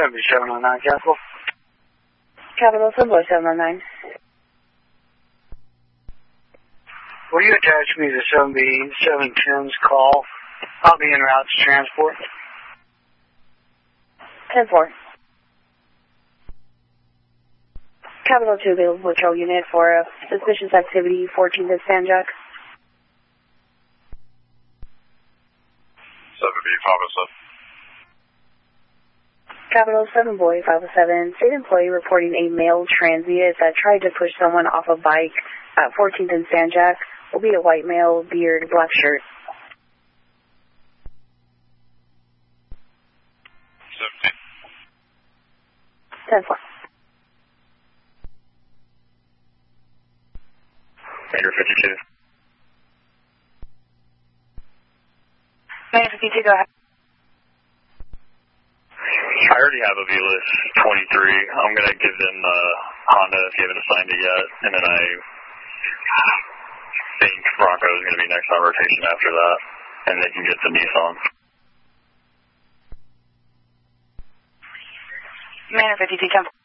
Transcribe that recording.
70709, Capital. Capital, Subway 709. Will you attach me to 710's call? I'll be en route to transport. 10-4. Capital 2 available patrol unit for suspicious activity, 14th and San Jack. 7B, 507. Capital 7 Boy 507. State employee reporting a male transient that tried to push someone off a bike at 14th and San Jack. Will be a white male, beard, black shirt. 17. 10-4. Mayor 52. Mayor 52, go ahead. I already have a V-List 23. I'm going to give them Honda if you haven't assigned it yet, and then I think Bronco is going to be next on rotation after that, and they can get the Nissan. Manor 52, 10-4.